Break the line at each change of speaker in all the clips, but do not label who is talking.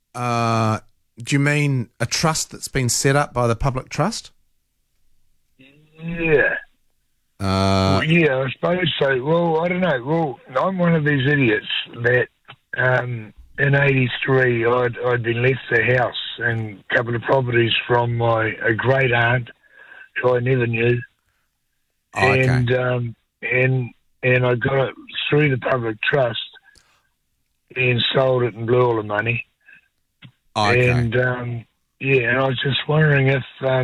Do you mean a trust that's been set up by the public trust?
Yeah. Yeah, I suppose so. Well, I don't know. Well, I'm one of these idiots that in '83 I'd been left the house and a couple of properties from a great aunt who I never knew.
Oh, okay.
And I got it through the public trust and sold it and blew all the money.
Oh, okay.
And and I was just wondering if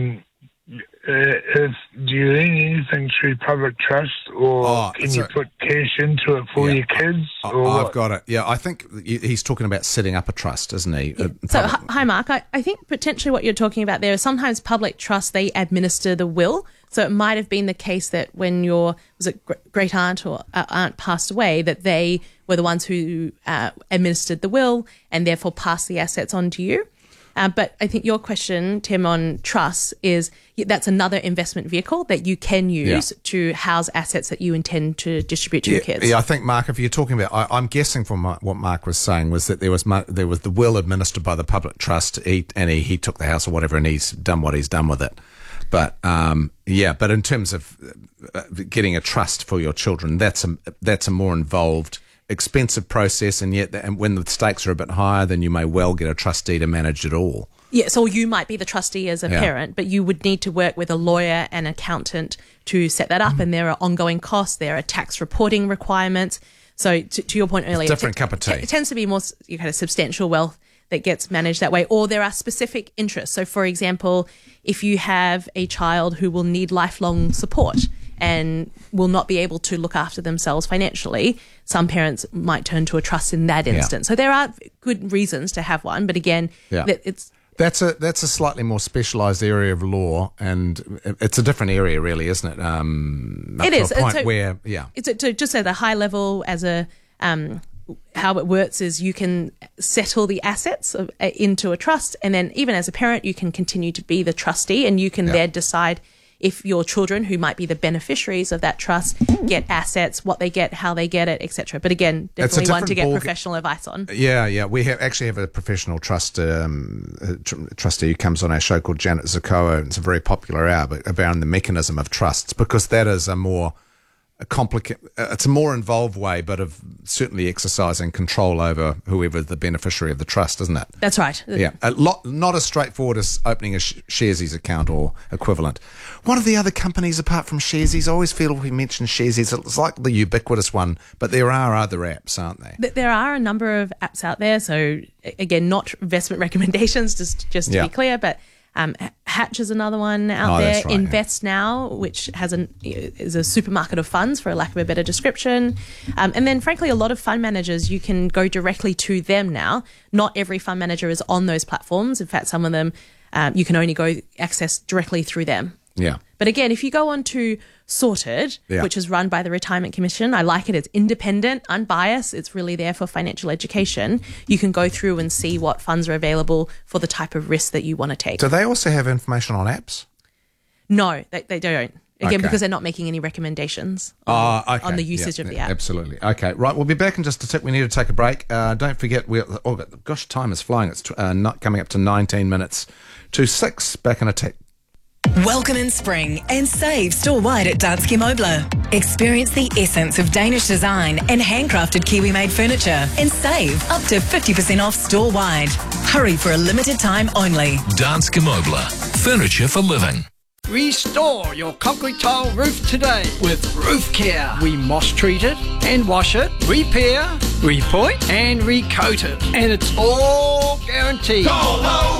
do you earn anything through public trust, or can you put cash into it for your kids?
I've got it. Yeah, I think he's talking about setting up a trust, isn't he?
Yeah. So, hi, Mark. I think potentially what you're talking about there is sometimes public trusts, they administer the will. So it might have been the case that when your great aunt or aunt passed away, that they were the ones who administered the will and therefore passed the assets on to you. But I think your question, Tim, on trusts is that's another investment vehicle that you can use to house assets that you intend to distribute to your kids.
Yeah, I think, Mark, if you're talking about, I'm guessing from what Mark was saying was that there was the will administered by the public trust, he took the house or whatever, and he's done what he's done with it. But but in terms of getting a trust for your children, that's a more involved, expensive process, and when the stakes are a bit higher, then you may well get a trustee to manage it all.
Yeah, so you might be the trustee as a parent, but you would need to work with a lawyer and accountant to set that up, and there are ongoing costs, there are tax reporting requirements. So to your point earlier,
different cup of tea.
It tends to be more kind of substantial wealth that gets managed that way, or there are specific interests. So, for example, if you have a child who will need lifelong support and will not be able to look after themselves financially, some parents might turn to a trust in that instance. So there are good reasons to have one, but again,
that's a slightly more specialised area of law, and it's a different area, really, isn't it?
It is.
It's
just at a high level, as a how it works is you can settle the assets into a trust, and then even as a parent, you can continue to be the trustee, and you can then decide if your children, who might be the beneficiaries of that trust, get assets, what they get, how they get it, etc. But again, definitely one to get professional advice on.
Yeah. We actually have a professional trustee who comes on our show called Janet Zakoa, and it's a very popular hour around the mechanism of trusts, because that is it's a more involved way, but of certainly exercising control over whoever the beneficiary of the trust, isn't it?
That's right.
Yeah, not as straightforward as opening a Sharesies account or equivalent. What are the other companies apart from Sharesies? I always feel we mention Sharesies, it's like the ubiquitous one, but there are other apps, aren't there?
There are a number of apps out there. So again, not investment recommendations, just to be clear, but Hatch is another one out there.
Right,
Invest Now, which is a supermarket of funds, for lack of a better description. And then, frankly, a lot of fund managers, you can go directly to them now. Not every fund manager is on those platforms. In fact, some of them you can only go access directly through them.
Yeah.
But again, if you go on to Sorted, which is run by the Retirement Commission, I like it. It's independent, unbiased. It's really there for financial education. You can go through and see what funds are available for the type of risk that you want to take.
Do they also have information on apps?
No, they don't. Again, because they're not making any recommendations on the usage of the app.
Absolutely. Okay, right. We'll be back in just a tick. We need to take a break. Don't forget, time is flying. It's not coming up to 19 minutes to 6. Back in a tick.
Welcome in spring and save store-wide at Danske Møbler. Experience the essence of Danish design and handcrafted Kiwi-made furniture and save up to 50% off store-wide. Hurry for a limited time only.
Danske Møbler. Furniture for living.
Restore your concrete tile roof today with Roof Care. We moss treat it and wash it, repair, repoint and recoat it. And it's all guaranteed.
Call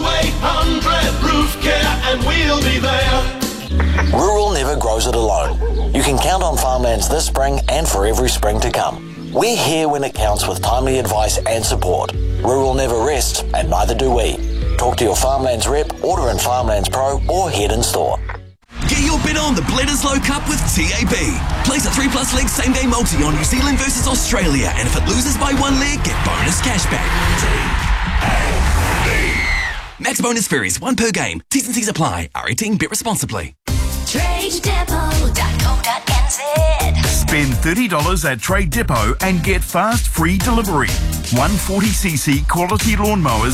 0800 Roof Care and we'll be there.
Rural never grows it alone. You can count on Farmlands this spring and for every spring to come. We're here when it counts with timely advice and support. Rural never rests, and neither do we. Talk to your Farmlands rep, order in Farmlands Pro, or head in store.
Get your bet on the Bledisloe Cup with TAB. Place a 3+ leg same-game multi on New Zealand versus Australia, and if it loses by 1 leg, get bonus cashback. TAB. Max bonus varies, 1 per game. T's and C's apply. R18, bet responsibly.
TradeDepot.co.nz. Spend $30 at Trade Depot and get fast free delivery. 140cc quality lawnmowers